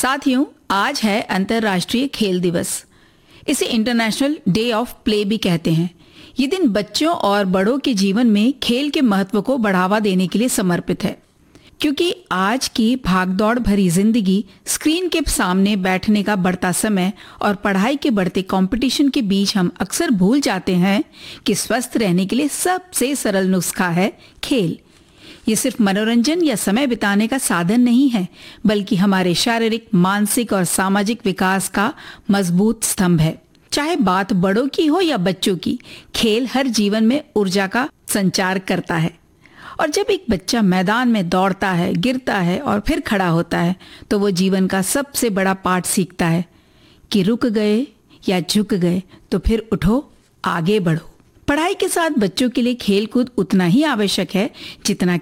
साथियों, आज है अंतर्राष्ट्रीय खेल दिवस। इसे इंटरनेशनल डे ऑफ प्ले भी कहते हैं। ये दिन बच्चों और बड़ों के जीवन में खेल के महत्व को बढ़ावा देने के लिए समर्पित है, क्योंकि आज की भागदौड़ भरी जिंदगी, स्क्रीन के सामने बैठने का बढ़ता समय और पढ़ाई के बढ़ते कंपटीशन के बीच हम अक्सर भूल जाते हैं कि स्वस्थ रहने के लिए सबसे सरल नुस्खा है खेल। ये सिर्फ मनोरंजन या समय बिताने का साधन नहीं है, बल्कि हमारे शारीरिक, मानसिक और सामाजिक विकास का मजबूत स्तंभ है। चाहे बात बड़ों की हो या बच्चों की, खेल हर जीवन में ऊर्जा का संचार करता है। और जब एक बच्चा मैदान में दौड़ता है, गिरता है और फिर खड़ा होता है, तो वो जीवन का सबसे बड़ा पाठ सीखता है कि रुक गए या झुक गए तो फिर उठो, आगे बढ़ो। पढ़ाई के साथ बच्चों के लिए खेल कूद उतना ही आवश्यक है जितना